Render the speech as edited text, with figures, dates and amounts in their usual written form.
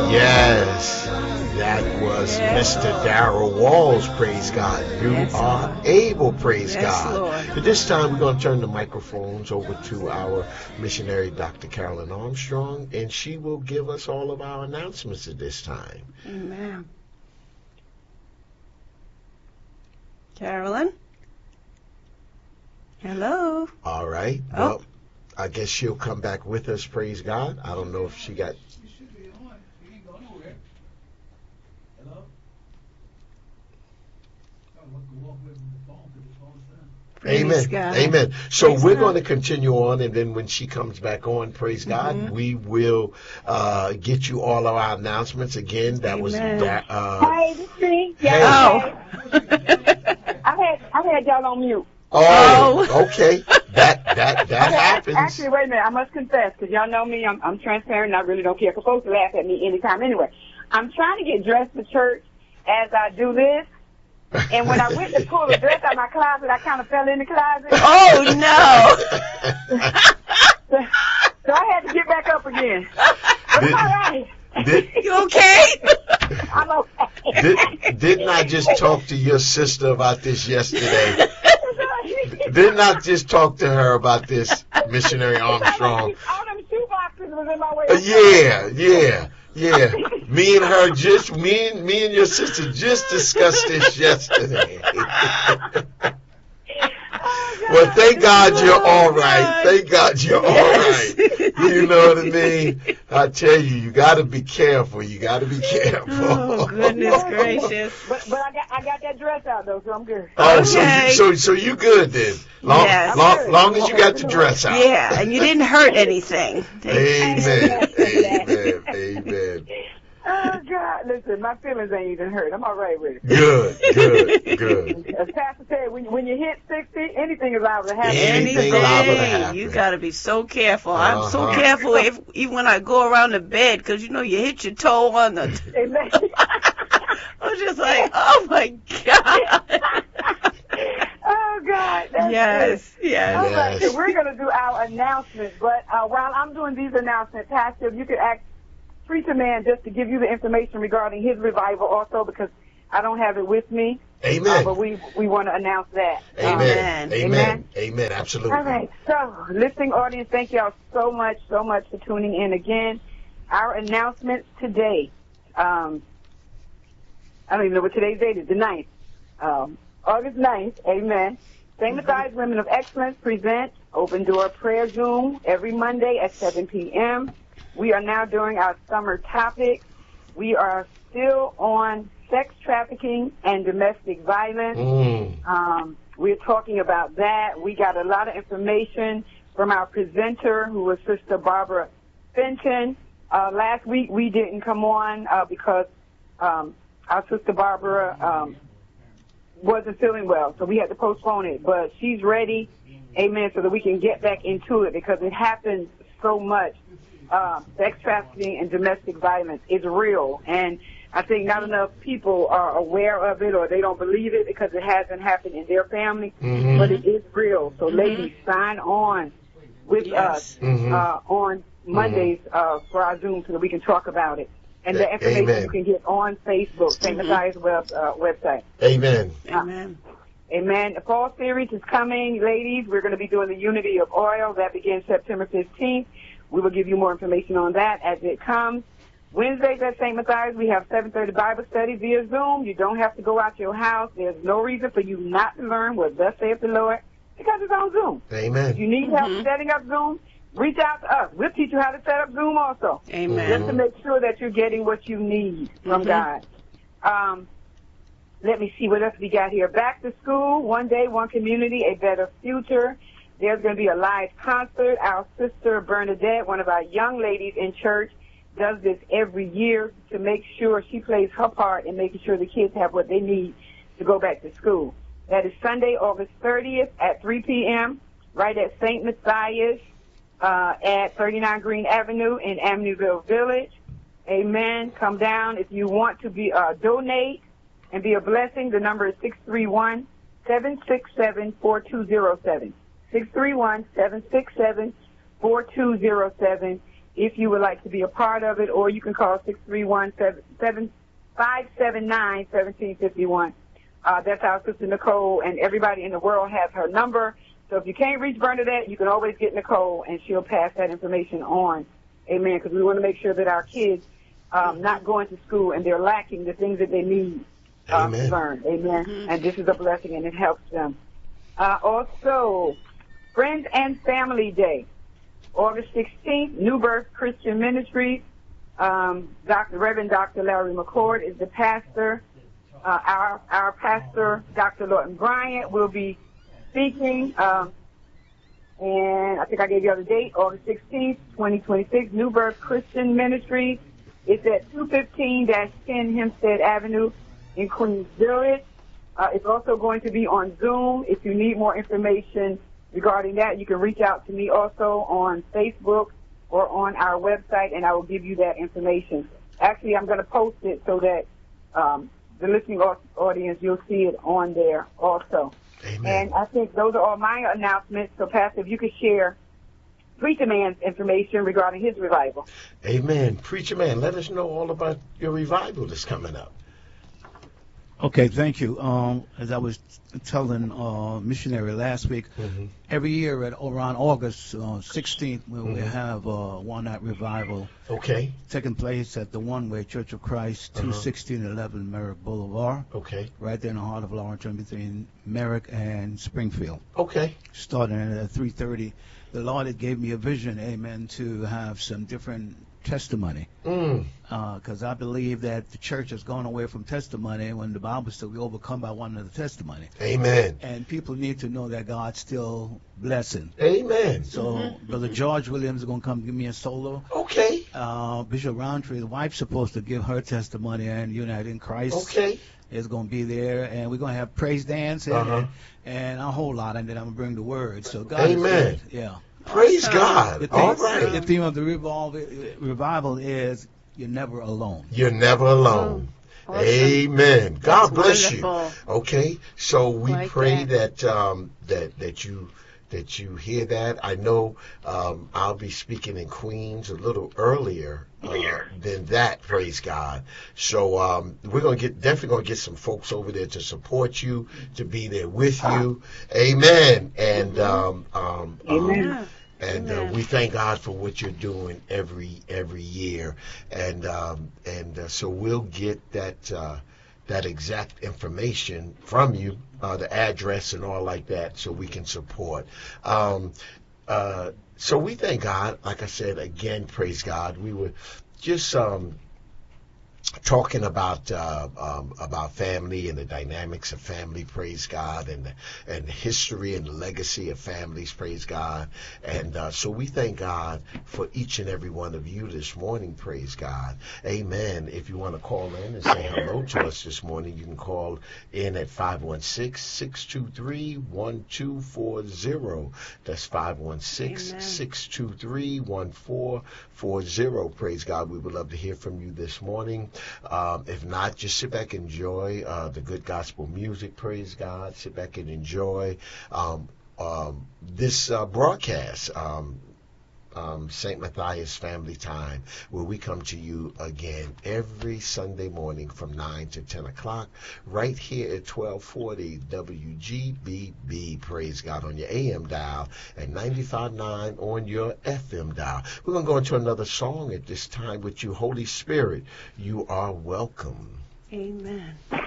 Yes, that was Mr. Darrell Walls, praise God. You are able, praise God. Lord. At this time, we're going to turn the microphones over to our missionary, Dr. Carolyn Armstrong, and she will give us all of our announcements at this time. Amen. Carolyn? Hello? All right. Well, I guess she'll come back with us, praise God. I don't know if she got... Amen. Amen. So we're going to continue on, and then when she comes back on, praise God, we will get you all of our announcements again. That was that. Hey, this is me. Hey. I had y'all on mute. Oh, okay. That happens. Actually, wait a minute. I must confess, because y'all know me. I'm transparent, and I really don't care. You're supposed to laugh at me anytime. Anyway, I'm trying to get dressed for church as I do this. And when I went to pull the dress out of my closet, I kind of fell in the closet. Oh, no. So I had to get back up again. But it's all right. You okay? I'm okay. Didn't I just talk to your sister about this yesterday? Didn't I just talk to her about this, Missionary Armstrong? All them shoe boxes was in my way. Yeah. Me and your sister just discussed this yesterday. Well, thank God you're all right. Thank God you're all right. You know what I mean? I tell you, you got to be careful. You got to be careful. Oh, goodness gracious. But I got that dress out, though, so I'm good. Oh, Okay. so you good then? Long as you got the dress out. Yeah, and you didn't hurt anything. Amen. Oh, God. Listen, my feelings ain't even hurt. I'm all right with it. Good. As Pastor said, when you hit 60, anything is liable to happen. Anything liable to happen. You got to be so careful. I'm so careful even when I go around the bed, because, you hit your toe on the... Amen. I was just like, oh, my God. Oh, God. That's Yes. All right, so we're going to do our announcements. But while I'm doing these announcements, Pastor, if you could ask Preacher Man just to give you the information regarding his revival also, because I don't have it with me. Amen. But we want to announce that. Amen. Absolutely. All right. So, listening audience, thank y'all so much for tuning in again. Our announcements today, I don't even know what today's date is, the 9th. August 9th, amen. St. Matthias Women of Excellence present Open Door Prayer Zoom every Monday at 7 p.m. We are now doing our summer topics. We are still on sex trafficking and domestic violence. We're talking about that. We got a lot of information from our presenter, who was Sister Barbara Fenton. Last week we didn't come on because our Sister Barbara wasn't feeling well, so we had to postpone it. But she's ready, amen, so that we can get back into it, because it happens so much. Sex trafficking and domestic violence is real, and I think not enough people are aware of it, or they don't believe it because it hasn't happened in their family, but it is real. So ladies, sign on with us on Mondays for our Zoom so that we can talk about it. And the information you can get on Facebook, St. Matthias website. Amen. Amen. The fall series is coming, ladies. We're going to be doing the Unity of Oil. That begins September 15th. We will give you more information on that as it comes. Wednesdays at St. Matthias, we have 7:30 Bible study via Zoom. You don't have to go out your house. There's no reason for you not to learn what thus saith the Lord, because it's on Zoom. Amen. If you need help setting up Zoom, reach out to us. We'll teach you how to set up Zoom also. Amen. Just to make sure that you're getting what you need from God. Let me see what else we got here. Back to school, one day, one community, a better future. There's going to be a live concert. Our sister Bernadette, one of our young ladies in church, does this every year to make sure she plays her part in making sure the kids have what they need to go back to school. That is Sunday, August 30th at 3 p.m., right at St. Matthias at 39 Green Avenue in Amityville Village. Amen. Come down. If you want to be donate and be a blessing, the number is 631-767-4207. 631-767-4207. if you would like to be a part of it, or you can call 631-579-1751. That's our sister Nicole, and everybody in the world has her number. So if you can't reach Bernadette, you can always get Nicole, and she'll pass that information on. Amen, because we want to make sure that our kids not going to school and they're lacking the things that they need to learn. Amen. Mm-hmm. And this is a blessing, and it helps them. Also, Friends and Family Day, August 16th, New Birth Christian Ministries. Reverend Dr. Larry McCord is the pastor. Our pastor, Dr. Lawton Bryant, will be speaking. And I think I gave you the date, August 16th, 2026, New Birth Christian Ministries. It's at 215-10 Hempstead Avenue in Queens Village. It's also going to be on Zoom. If you need more information regarding that, you can reach out to me also on Facebook or on our website, and I will give you that information. Actually, I'm going to post it so that the listening audience, you'll see it on there also. Amen. And I think those are all my announcements. So, Pastor, if you could share Preacher Man's information regarding his revival. Amen. Preacher Man, let us know all about your revival that's coming up. Okay, thank you. As I was telling missionary last week, every year around August 16th, we have one night revival. Okay. Taking place at the One Way Church of Christ, 21611 Merrick Boulevard. Okay. Right there in the heart of Lawrence, between Merrick and Springfield. Okay. Starting at 3:30. The Lord had gave me a vision, amen, to have some different testimony. Because I believe that the church has gone away from testimony when the Bible says we overcome by one another testimony. Amen. And people need to know that God's still blessing. Amen. So Brother George Williams is going to come give me a solo. Okay. Bishop Roundtree, the wife's supposed to give her testimony, and United in Christ is going to be there. And we're going to have praise dance and a whole lot. And then I'm going to bring the word. So God is good. Yeah. Praise God. All right. The theme of the revival is you're never alone. You're never alone. Awesome. Amen. God bless you. Okay. So we pray that that you hear that. I know I'll be speaking in Queens a little earlier than that, praise God. So we're definitely gonna get some folks over there to support you, to be there with you. Amen. And Amen. And we thank God for what you're doing every year, and so we'll get that exact information from you, the address and all like that, so we can support. So we thank God. Like I said again, praise God. We were just talking about family and the dynamics of family, praise God, and the history and the legacy of families, praise God. And so we thank God for each and every one of you this morning, praise God. Amen. If you want to call in and say hello to us this morning, you can call in at 516-623-1240. That's 516-623-1440. Praise God. We would love to hear from you this morning. If not, just sit back and enjoy the good gospel music, praise God. Sit back and enjoy this broadcast, St. Matthias Family Time, where we come to you again every Sunday morning from 9 to 10 o'clock, right here at 1240 WGBB, praise God, on your AM dial, and 95.9 on your FM dial. We're going to go into another song at this time with you, Holy Spirit. You are welcome. Amen.